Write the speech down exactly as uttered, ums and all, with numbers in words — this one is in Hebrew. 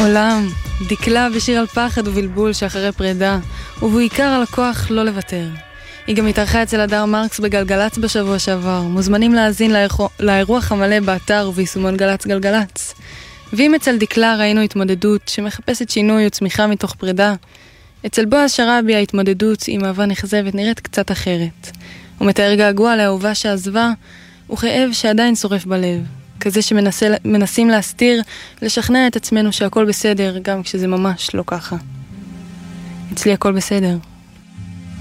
עולם, דקלה בשיר על פחד ובלבול שאחרי פרידה, ובעיקר על הכוח לא לוותר. היא גם התארחה אצל הדר מרקס בגלגלץ בשבוע שעבר. מוזמנים להאזין לאירוע, לאירוח המלא באתר וביישומון גלץ גלגלץ. ואם אצל דקלה ראינו התמודדות שמחפשת שינוי וצמיחה מתוך פרידה, אצל בועז שרבי ההתמודדות עם אהבה נכזבת נראית קצת אחרת. הוא מתאר געגוע לאהובה שעזבה, וכאב שעדיין שורף בלב. כזה שמנסים להסתיר, לשכנע את עצמנו שהכל בסדר, גם כשזה ממש לא ככה. אצלי הכל בסדר.